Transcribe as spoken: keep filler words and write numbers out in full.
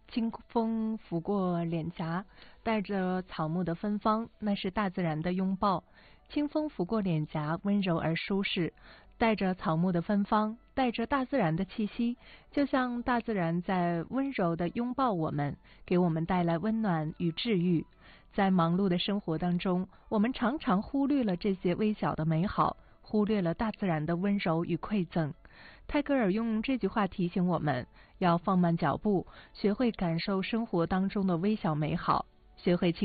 清风拂过脸颊，带着草木的芬芳，那是大自然的拥抱。清风拂过脸颊，温柔而舒适，带着草木的芬芳，带着大自然的气息，就像大自然在温柔地拥抱我们，给我们带来温暖与治愈。在忙碌的生活当中，我们常常忽略了这些微小的美好，忽略了大自然的温柔与馈赠。泰戈尔用这句话提醒我们，要放慢脚步，学会感受生活当中的微小美好，学会